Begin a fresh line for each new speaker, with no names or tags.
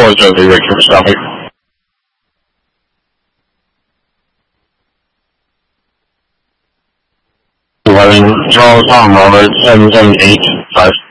unfortunately, Richard Stomach. 11 Charles Tom, over 778, 5.